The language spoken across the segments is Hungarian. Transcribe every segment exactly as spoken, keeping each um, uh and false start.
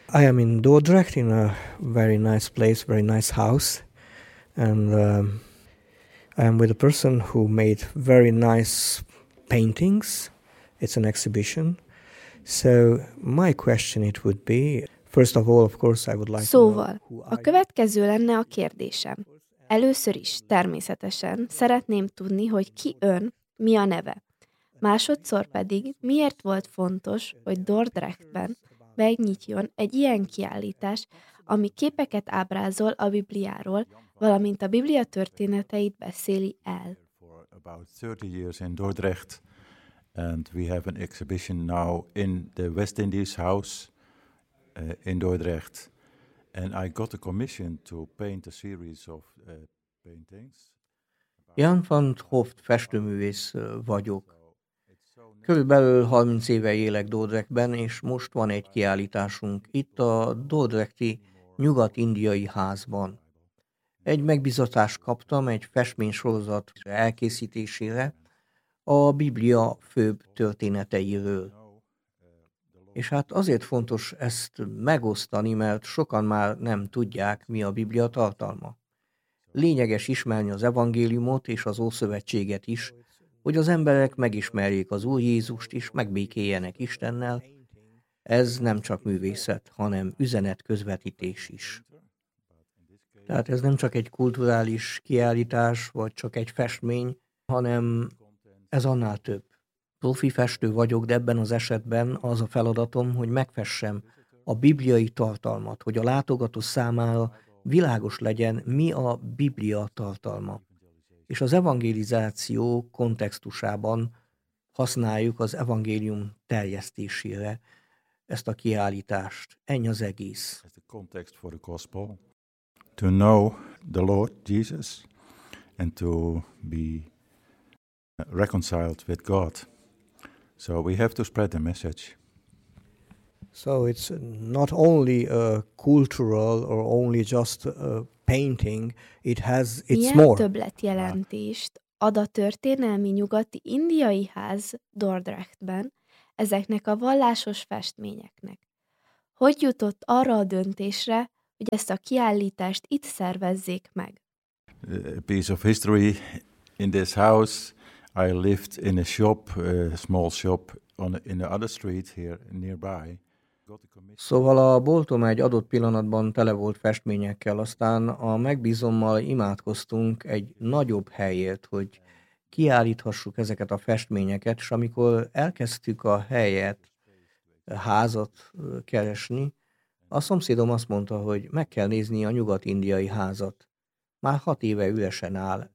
I am in Dordrecht in a very nice place, very nice house, and um, I am with a person who made very nice paintings. It's an exhibition. So my question it would be, first of all, of course, I would like to know Szóval, who a are you? következő lenne a kérdésem. Először is, természetesen, szeretném tudni, hogy ki ön, mi a neve. Másodszor pedig, miért volt fontos, hogy Dordrechtben megnyitjon egy ilyen kiállítás, ami képeket ábrázol a Bibliáról, valamint a Biblia történeteit beszéli el. For about thirty years in Dordrecht, and we have an exhibition now in the West Indies House uh, in Dordrecht. And I got a commission to paint a series of uh, paintings. Jan van 't Hoft festőművész ö, vagyok. Körülbelül harminc éve élek Dordrechtben, és most van egy kiállításunk itt a Dordrechti Nyugat-Indiai Házban. Egy megbizatást kaptam egy festménysorozat elkészítésére a Biblia főbb történeteiről. És hát azért fontos ezt megosztani, mert sokan már nem tudják, mi a Biblia tartalma. Lényeges ismerni az evangéliumot és az Ószövetséget is, hogy az emberek megismerjék az Úr Jézust és megbékéljenek Istennel. Ez nem csak művészet, hanem üzenetközvetítés is. Tehát ez nem csak egy kulturális kiállítás, vagy csak egy festmény, hanem ez annál több. Profi festő vagyok, de ebben az esetben az a feladatom, hogy megfessem a bibliai tartalmat, hogy a látogató számára világos legyen, mi a Biblia tartalma. És az evangelizáció kontextusában használjuk az evangélium terjesztésére ezt a kiállítást. Ennyi az egész. As the context for the gospel, to know the Lord Jesus and to be reconciled with God. So we have to spread the message. So it's not only a cultural or only just a painting, it has it's Milyen more. többletjelentést ad a történelmi nyugati indiai ház Dordrechtben ezeknek a vallásos festményeknek? Hogy jutott arra a döntésre, hogy ezt a kiállítást itt szervezzék meg? A piece of history in this house. I lived in a shop, a small shop on in the other street here nearby. Szóval a boltom egy adott pillanatban tele volt festményekkel, aztán a megbízommal imádkoztunk egy nagyobb helyért, hogy kiállíthassuk ezeket a festményeket, és amikor elkezdtük a helyet, a házat ö, keresni, a szomszédom azt mondta, hogy meg kell nézni a nyugat-indiai házat. Már hat éve üresen áll.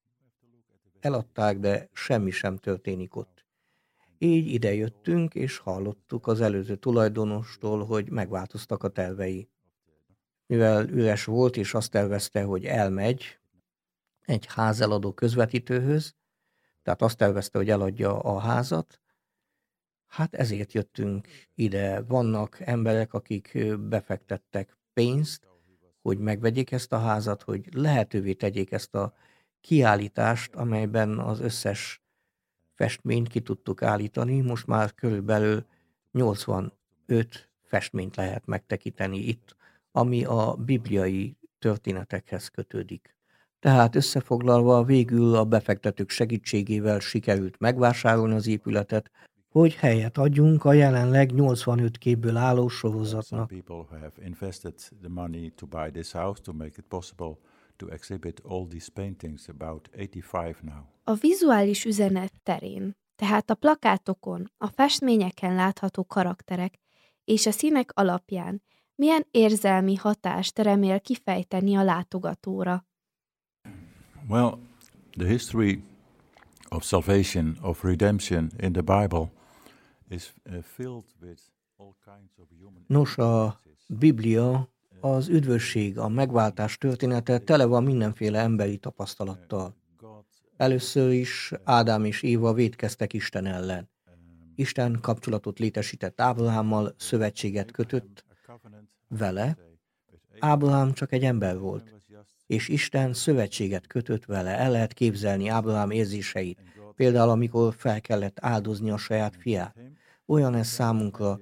Eladták, de semmi sem történik ott. Így idejöttünk, és hallottuk az előző tulajdonostól, hogy megváltoztak a tervei. Mivel üres volt, és azt tervezte, hogy elmegy egy házeladó közvetítőhöz, tehát azt tervezte, hogy eladja a házat, hát ezért jöttünk ide. Vannak emberek, akik befektettek pénzt, hogy megvegyék ezt a házat, hogy lehetővé tegyék ezt a kiállítást, amelyben az összes festményt ki tudtuk állítani. Most már körülbelül nyolcvanöt festményt lehet megtekinteni itt, ami a bibliai történetekhez kötődik. Tehát összefoglalva végül a befektetők segítségével sikerült megvásárolni az épületet, hogy helyet adjunk a jelenleg nyolcvanöt képből álló Some sorozatnak. people who have invested the money to buy this house to make it possible to exhibit all these paintings, about eighty-five now. A vizuális üzenet terén, tehát a plakátokon, a festményeken látható karakterek és a színek alapján milyen érzelmi hatást remél kifejteni a látogatóra? Well, the history of salvation, of redemption in the Bible is uh, filled with all kinds of human Nos, a Biblia, az üdvösség, a megváltás története tele van mindenféle emberi tapasztalattal. God. Először is Ádám és Éva vétkeztek Isten ellen. Isten kapcsolatot létesített Ábrahámmal, szövetséget kötött vele. Ábrahám csak egy ember volt, és Isten szövetséget kötött vele. El lehet képzelni Ábrahám érzéseit. Például, amikor fel kellett áldozni a saját fiát. Olyan ez számunkra.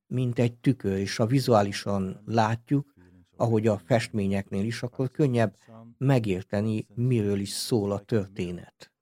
mint egy tükör, és ha vizuálisan látjuk, ahogy a festményeknél is, akkor könnyebb megérteni, miről is szól a történet.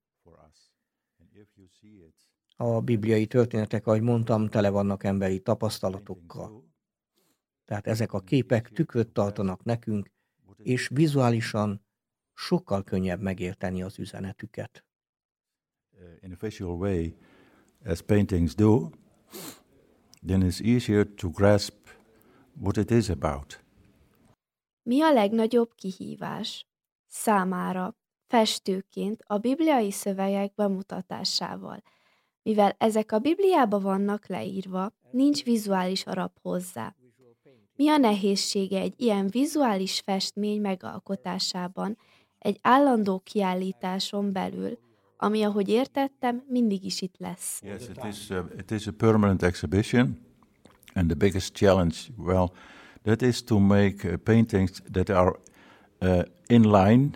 A bibliai történetek, ahogy mondtam, tele vannak emberi tapasztalatokkal. Tehát ezek a képek tükröt tartanak nekünk, és vizuálisan sokkal könnyebb megérteni az üzenetüket. In a visual way, as paintings do, then it's easier to grasp what it is about. Mi a legnagyobb kihívás számára festőként a bibliai szövegek bemutatásával? Mivel ezek a Bibliában vannak leírva, nincs vizuális alap hozzá. Mi a nehézsége egy ilyen vizuális festmény megalkotásában, egy állandó kiállításon belül, ami, ahogy értettem, mindig is itt lesz? Yes, it is, uh, it is a permanent exhibition, and the biggest challenge, well, that is to make uh, paintings that are uh, in line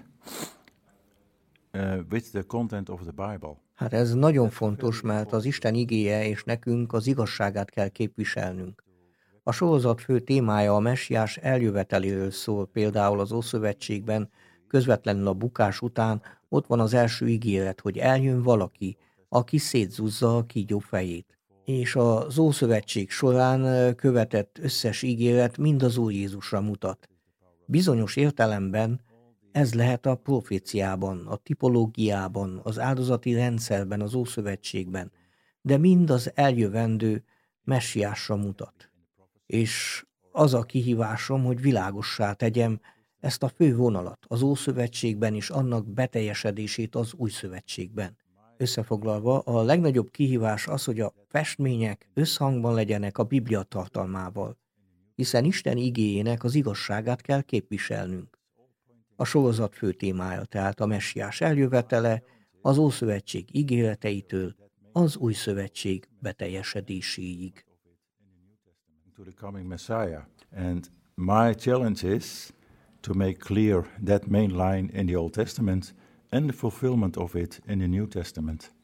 uh, with the content of the Bible. Hát ez nagyon fontos, mert az Isten igéje és nekünk az igazságát kell képviselnünk. A sorozat fő témája a messiás eljöveteléről szól, például az Ószövetségben, közvetlenül a bukás után ott van az első ígéret, hogy eljön valaki, aki szétzúzza a kígyó fejét. És az Ószövetség során követett összes ígéret mind az Úr Jézusra mutat. Bizonyos értelemben ez lehet a proféciában, a tipológiában, az áldozati rendszerben, az Ószövetségben, de mind az eljövendő messiásra mutat. És az a kihívásom, hogy világossá tegyem ezt a fő vonalat az Ószövetségben és annak beteljesedését az Új Szövetségben. Összefoglalva, a legnagyobb kihívás az, hogy a festmények összhangban legyenek a Biblia tartalmával, hiszen Isten igéjének az igazságát kell képviselnünk. A sorozat fő témája tehát a messiás eljövetele, az Ószövetség ígéreteitől az Új Szövetség beteljesedéséig. To the coming Messiah. And my challenge is to make clear that main line in the Old Testament and the fulfillment of it in the New Testament.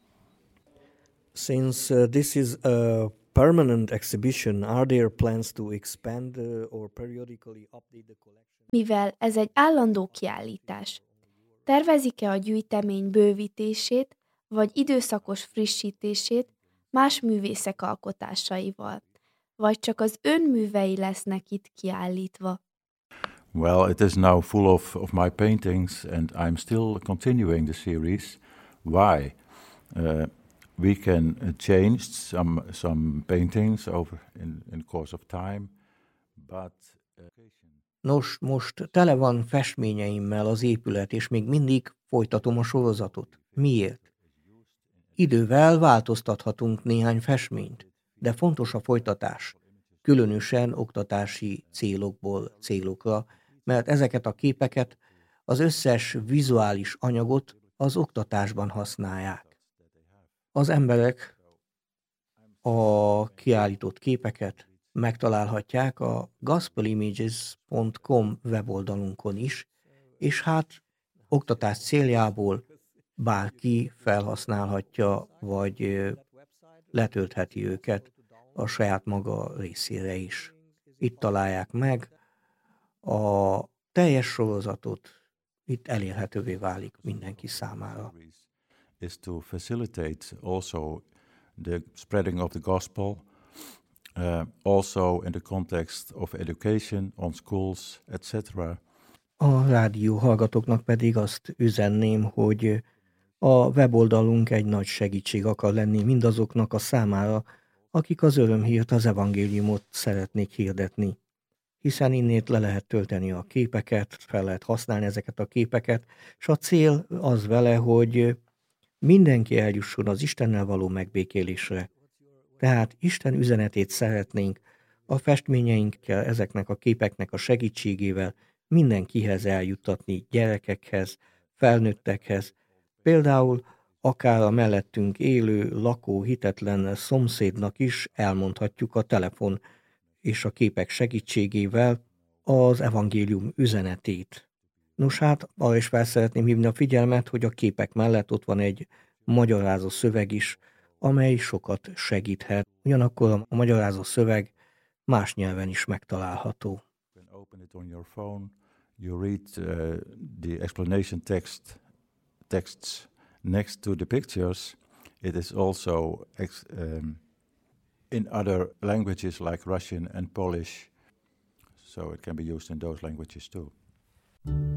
Since uh, this is a permanent exhibition, are there plans to expand uh, or periodically update the collection? Mivel ez egy állandó kiállítás, tervezik-e a gyűjtemény bővítését, vagy időszakos frissítését más művészek alkotásaival, vagy csak az önművei lesznek itt kiállítva? Well, it is now full of, of my paintings, and I'm still continuing the series. Why? Uh, we can uh, change some some paintings over in in course of time, but uh, Nos, most tele van festményeimmel az épület, és még mindig folytatom a sorozatot. Miért? Idővel változtathatunk néhány festményt, de fontos a folytatás, különösen oktatási célokból célokra, mert ezeket a képeket, az összes vizuális anyagot az oktatásban használják. Az emberek a kiállított képeket megtalálhatják a gospelimages pont com weboldalunkon is, és hát oktatás céljából bárki felhasználhatja, vagy letöltheti őket a saját maga részére is. Itt találják meg a teljes sorozatot, itt elérhetővé válik mindenki számára. is to facilitate also the spreading of the gospel, uh, also in the context of education on schools, et cetera. A rádió hallgatóknak pedig azt üzenném, hogy a weboldalunk egy nagy segítség akar lenni mindazoknak a számára, akik az örömhírt, az evangéliumot szeretnék hirdetni. Hiszen innét le lehet tölteni a képeket, fel lehet használni ezeket a képeket, és a cél az vele, hogy mindenki eljusson az Istennel való megbékélésre. Tehát Isten üzenetét szeretnénk a festményeinkkel, ezeknek a képeknek a segítségével mindenkihez eljuttatni, gyerekekhez, felnőttekhez, például akár a mellettünk élő, lakó, hitetlen szomszédnak is elmondhatjuk a telefon és a képek segítségével az evangélium üzenetét. Nos hát, arra is fel szeretném hívni a figyelmet, hogy a képek mellett ott van egy magyarázó szöveg is, amely sokat segíthet. Ugyanakkor a magyarázó szöveg más nyelven is megtalálható. You can open it on your phone. You read uh, the explanation text texts next to the pictures. It is also ex- um, in other languages like Russian and Polish, so it can be used in those languages too.